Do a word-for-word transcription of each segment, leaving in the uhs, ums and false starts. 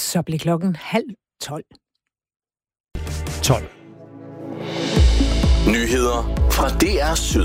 Så blev klokken halv tolv. tolv. Nyheder fra D R Syd.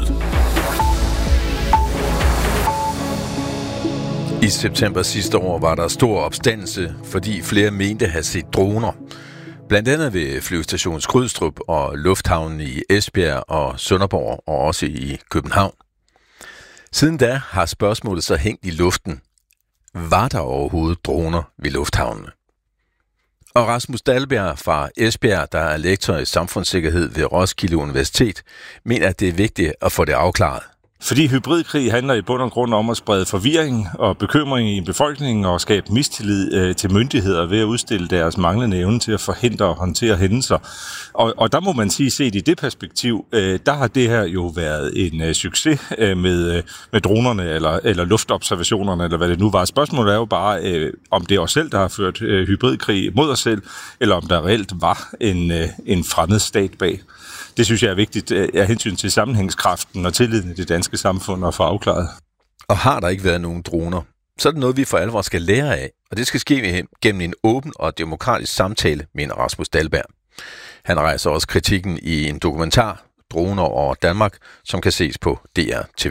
I september sidste år var der stor opstandelse, fordi flere mente at have set droner. Blandt andet ved flyvestation Skrydstrup og lufthavnen i Esbjerg og Sønderborg og også i København. Siden da har spørgsmålet så hængt i luften. Var der overhovedet droner ved lufthavnene? Og Rasmus Dahlberg fra Esbjerg, der er lektor i samfundssikkerhed ved Roskilde Universitet, mener, at det er vigtigt at få det afklaret. Fordi hybridkrig handler i bund og grund om at sprede forvirring og bekymring i befolkningen og skabe mistillid øh, til myndigheder ved at udstille deres manglende evne til at forhindre og håndtere hændelser. Og, og der må man sige, set i det perspektiv, øh, der har det her jo været en øh, succes øh, med, øh, med dronerne eller, eller luftobservationerne, eller hvad det nu var. Spørgsmålet er jo bare, øh, om det er os selv, der har ført øh, hybridkrig mod os selv, eller om der reelt var en, øh, en fremmed stat bag. Det synes jeg er vigtigt af hensyn til sammenhængskraften og tilliden i det danske samfund at få afklaret. Og har der ikke været nogen droner, så er det noget, vi for alvor skal lære af, og det skal ske gennem en åben og demokratisk samtale, mener Rasmus Dahlberg. Han rejser også kritikken i en dokumentar, Droner over Danmark, som kan ses på D R T V.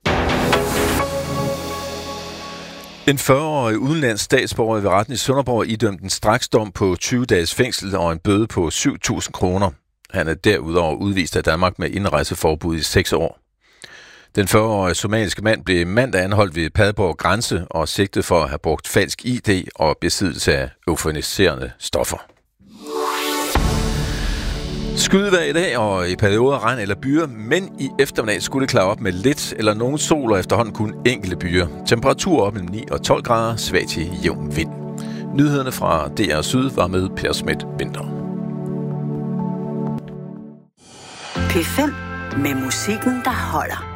En fyrre-årig udenlandsk statsborger ved retten i Sønderborg idømte en straksdom på tyve dages fængsel og en bøde på syv tusind kroner. Han er derudover udvist af Danmark med indrejseforbud i seks år. Den fyrre-årige somaliske mand blev mandag anholdt ved Padborg grænse og sigtet for at have brugt falsk I D og besiddelse af euforiserende stoffer. Skydevejr i dag og i perioder regn eller byer, men i eftermiddag skulle det klare op med lidt eller nogen sol og efterhånden kun enkelte byer. Temperatur op mellem ni og tolv grader, svag til jævn vind. Nyhederne fra D R Syd var med Per Schmidt Vinter. P fem med musikken, der holder.